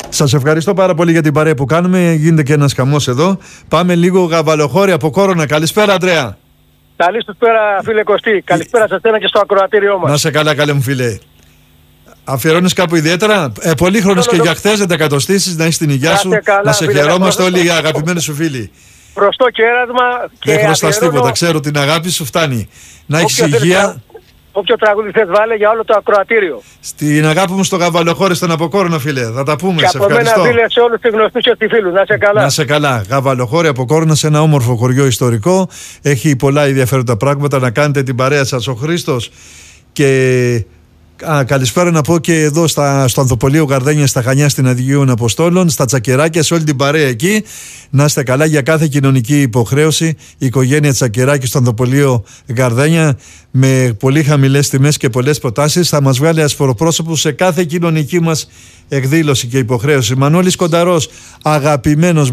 Σας ευχαριστώ πάρα πολύ για την παρέα που κάνουμε. Γίνεται και ένας χαμός εδώ. Πάμε λίγο Γαβαλοχώρη από Κόρονα. Καλησπέρα, Αντρέα. Καλή σας πέρα, φίλε Κωστή. Καλησπέρα σε εσένα και στο ακροατήριό μας. Να σε καλά, καλέ μου φίλε. Αφιερώνεις κάπου ιδιαίτερα? Πολύχρονος και για χθες, δεν τα κατοστήσεις, να έχεις την υγειά σου. Καλά, να σε χαιρόμαστε όλοι οι αγαπημένοι σου φίλοι. Προστό κέρασμα και δεν χρωστάς τίποτα, ξέρω την αγάπη σου φτάνει. Να έχεις υγεία. Όποιο τραγούδι θες βάλε για όλο το ακροατήριο. Στην αγάπη μου στο Γαβαλοχώρη, στον Αποκόρονα, φίλε. Θα τα πούμε. Και σε από ευχαριστώ. μένα, φίλε, σε όλους τους γνωστούς και στους φίλους. Να σε καλά. Να σε καλά. Γαβαλοχώρη, Αποκόρονα, σε ένα όμορφο χωριό ιστορικό. Έχει πολλά ενδιαφέροντα πράγματα. Να κάνετε την παρέα σας. Ο Χρήστος και. Καλησπέρα να πω και εδώ στο Ανθοπολείο Γαρδένια, στα Χανιά, στην Αγίων Αποστόλων, στα Τσακεράκια, σε όλη την παρέα εκεί. Να είστε καλά. Για κάθε κοινωνική υποχρέωση, η οικογένεια Τσακεράκη στο Ανθοπολείο Γαρδένια, με πολύ χαμηλές τιμές και πολλές προτάσεις, θα μας βγάλει ασφοροπρόσωπους σε κάθε κοινωνική μας εκδήλωση και υποχρέωση. Μανώλης Κονταρός, αγαπημένος